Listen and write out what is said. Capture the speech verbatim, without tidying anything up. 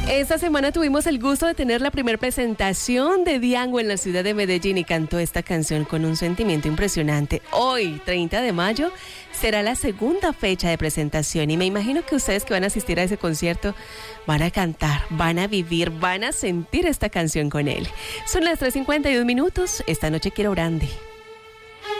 Esta semana tuvimos el gusto de tener la primera presentación de Diango en la ciudad de Medellín y cantó esta canción con un sentimiento impresionante. Hoy, treinta de mayo, será la segunda fecha de presentación y me imagino que ustedes que van a asistir a ese concierto van a cantar, van a vivir, van a sentir esta canción con él. Son las tres cincuenta y dos minutos. Esta noche quiero grande.